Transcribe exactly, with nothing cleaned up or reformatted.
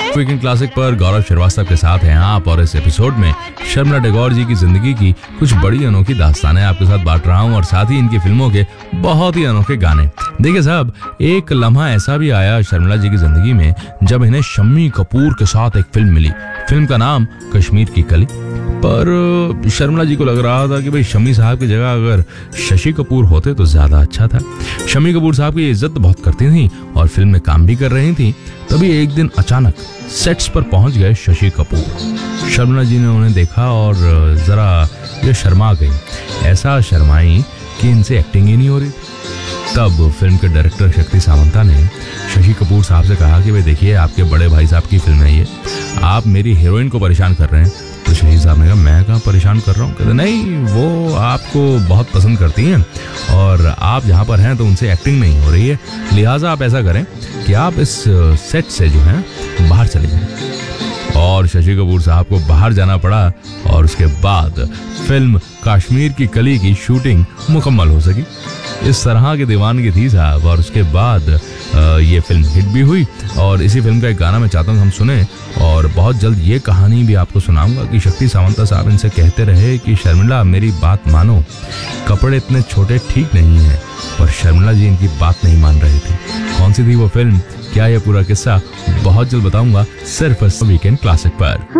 Weekend classic पर गौरव श्रीवास्तव के साथ हैं आप, और इस एपिसोड में शर्मिला टैगोर जी की जिंदगी की कुछ बड़ी अनोखी दास्तानें आपके साथ बांट रहा हूं, और साथ ही इनकी फिल्मों के बहुत ही अनोखे गाने। देखिए साहब, एक लम्हा ऐसा भी आया शर्मिला जी की जिंदगी में जब इन्हें शम्मी कपूर के साथ एक फिल्म मिली। फिल्म का नाम कश्मीर की कली। पर शर्मिला जी को लग रहा था कि भाई शम्मी साहब की जगह अगर शशि कपूर होते तो ज्यादा अच्छा था। शम्मी कपूर साहब की इज्जत बहुत करती थी और फिल्म में काम भी कर रही थी। तभी एक दिन अचानक सेट्स पर पहुंच गए शशि कपूर। शर्मिला जी ने उन्हें देखा और जरा ये शर्मा गई, ऐसा शर्माई कि इनसे एक्टिंग ही नहीं हो रही। तब फिल्म के डायरेक्टर शक्ति सामंता ने शशि कपूर साहब से कहा कि भाई देखिए, आपके बड़े भाई साहब की फिल्म है ये, आप मेरी हीरोइन को परेशान कर रहे हैं। तो शशि साहब ने कहा, मैं कहाँ परेशान कर रहा हूँ? कहते नहीं, वो आपको बहुत पसंद करती हैं और आप जहाँ पर हैं तो उनसे एक्टिंग नहीं हो रही है, लिहाजा आप ऐसा करें कि आप इस सेट से जो है बाहर चले जाएं। और शशि कपूर साहब को बाहर जाना पड़ा और उसके बाद फिल्म कश्मीर की कली की शूटिंग मुकम्मल हो सकी। इस तरह की दीवानगी थी साहब, और उसके बाद ये फिल्म हिट भी हुई। और इसी फिल्म का एक गाना मैं चाहता हूँ हम सुने, और बहुत जल्द ये कहानी भी आपको सुनाऊंगा कि शक्ति सामंता साहब इनसे कहते रहे कि शर्मिला मेरी बात मानो, कपड़े इतने छोटे ठीक नहीं है। पर शर्मिला जी इनकी बात नहीं मान रही थी। कौन सी थी वो फिल्म, क्या ये पूरा किस्सा बहुत जल्द बताऊंगा सिर्फ वीकेंड क्लासिक पर।